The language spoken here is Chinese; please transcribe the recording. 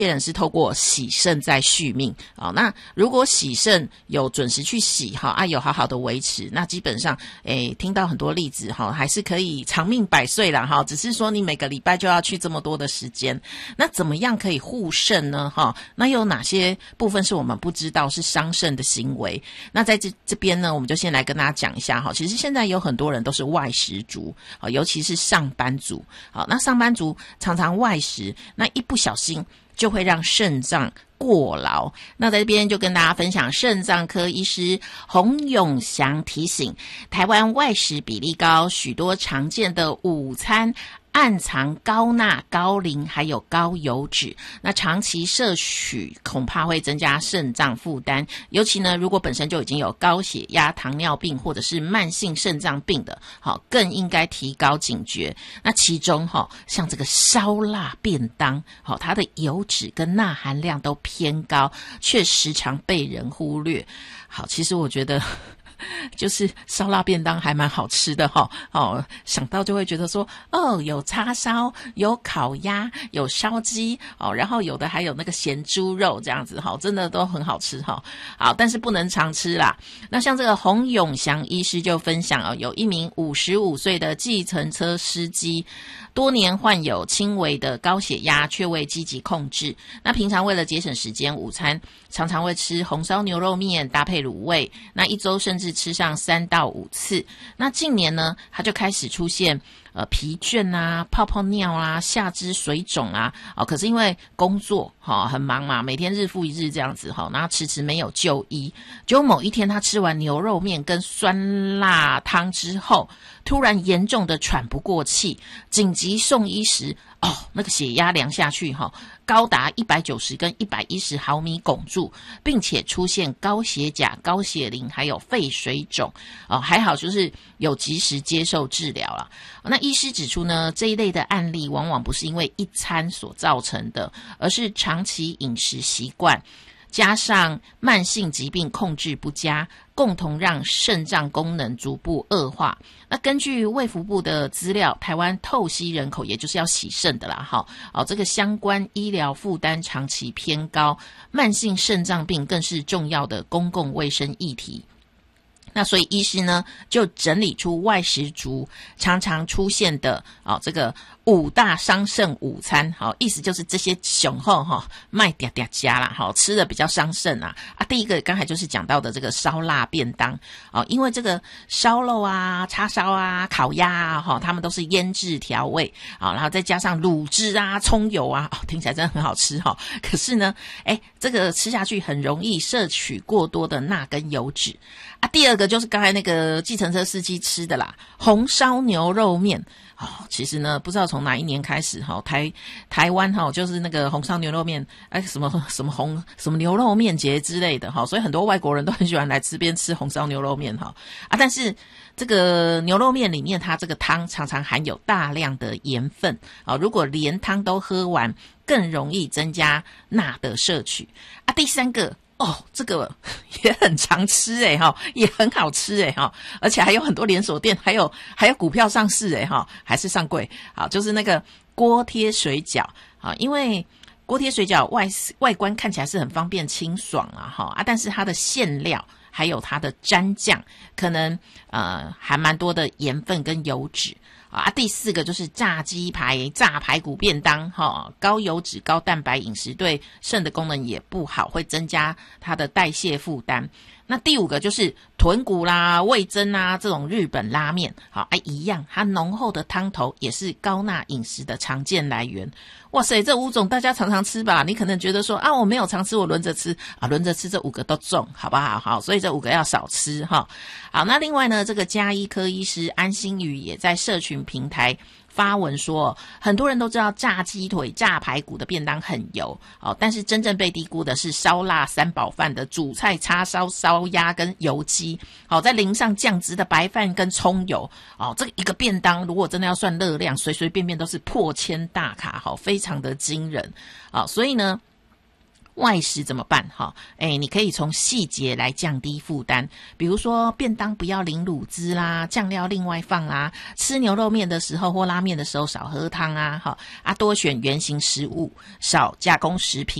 人是透过洗肾在续命那如果洗肾有准时去洗有好好的维持，那基本上听到很多例子还是可以长命百岁啦只是说你每个礼拜就要去这么多的时间。那怎么样可以护肾呢那有哪些部分是我们不知道是伤肾的行为？那在这边呢，我们就先来跟大家讲一下其实现在有很多人都是外食族尤其是上班族那上班族常常外食，那一不小心就会让肾脏过劳。那在这边就跟大家分享肾脏科医师洪永祥提醒，台湾外食比例高，许多常见的午餐暗藏高钠、高磷还有高油脂，那长期摄取恐怕会增加肾脏负担，尤其呢如果本身就已经有高血压、糖尿病或者是慢性肾脏病的更应该提高警觉。那其中像这个烧腊便当它的油脂跟钠含量都偏高，却时常被人忽略。其实我觉得就是烧腊便当还蛮好吃的想到就会觉得说有叉烧，有烤鸭，有烧鸡然后有的还有那个咸猪肉这样子真的都很好吃好，但是不能常吃啦。那像这个洪永祥医师就分享有一名55岁的计程车司机，多年患有轻微的高血压，却未积极控制。那平常为了节省时间，午餐常常会吃红烧牛肉面搭配卤味，那一周甚至吃上3到5次。那近年呢，他就开始出现疲倦啊、泡泡尿啊、下肢水肿啊可是因为工作很忙嘛，每天日复一日这样子然后迟迟没有就医。结果某一天他吃完牛肉面跟酸辣汤之后，突然严重的喘不过气，紧急送医时那个血压量下去高达190跟110毫米汞柱，并且出现高血钾、高血磷还有肺水肿还好就是有及时接受治疗啦。那医师指出呢，这一类的案例往往不是因为一餐所造成的，而是长期饮食习惯加上慢性疾病控制不佳，共同让肾脏功能逐步恶化。那根据卫福部的资料，台湾透析人口也就是要洗肾的啦这个相关医疗负担长期偏高，慢性肾脏病更是重要的公共卫生议题。那所以医师呢就整理出外食族常常出现的这个5大伤肾午餐意思就是这些雄厚卖嗲嗲家啦吃的比较伤肾第一个刚才就是讲到的这个烧腊便当因为这个烧肉啊、叉烧啊、烤鸭啊他们都是腌制调味然后再加上卤汁啊、葱油啊听起来真的很好吃可是呢这个吃下去很容易摄取过多的钠跟油脂第二个就是刚才那个计程车司机吃的啦，红烧牛肉面其实呢不知道从哪一年开始台湾就是那个红烧牛肉面什么牛肉面节之类的所以很多外国人都很喜欢来这边吃红烧牛肉面但是这个牛肉面里面它这个汤常常含有大量的盐分如果连汤都喝完，更容易增加钠的摄取第三个这个也很常吃也很好吃而且还有很多连锁店，还有股票上市还是上柜就是那个锅贴水饺因为锅贴水饺外观看起来是很方便清爽但是它的馅料还有它的蘸酱可能还蛮多的盐分跟油脂第四个就是炸鸡排、炸排骨便当高油脂高蛋白饮食对肾的功能也不好，会增加它的代谢负担。那第五个就是豚骨啦、味噌啊这种日本拉面一样它浓厚的汤头也是高钠饮食的常见来源。哇塞，这5种大家常常吃吧，你可能觉得说我没有常吃，我轮着吃轮着吃这5个都中好不好所以这5个要少吃好，那另外呢，这个家医科医师安心宇也在社群平台发文说，很多人都知道炸鸡腿、炸排骨的便当很油但是真正被低估的是烧腊三宝饭的主菜、叉烧、烧鸭跟油鸡再淋上酱汁的白饭跟葱油这个一个便当如果真的要算热量，随随便便都是破千大卡非常的惊人所以呢外食怎么办？哈，你可以从细节来降低负担，比如说便当不要淋卤汁啦，酱料另外放啦，吃牛肉面的时候或拉面的时候少喝汤啊，多选原型食物，少加工食品。